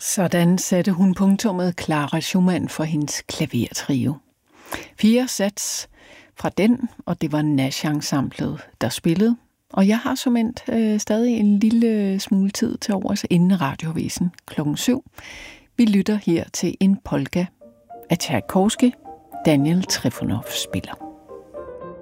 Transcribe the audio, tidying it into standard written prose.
Sådan satte hun punktummet Clara Schumann for hendes klavertrio. 4 sats fra den, og det var Nash-ensemblet, der spillede. Og jeg har såmænd stadig en lille smule tid til overs inden radioavisen klokken 7. Vi lytter her til en polka af Tchaikovsky, Daniel Trifonov spiller.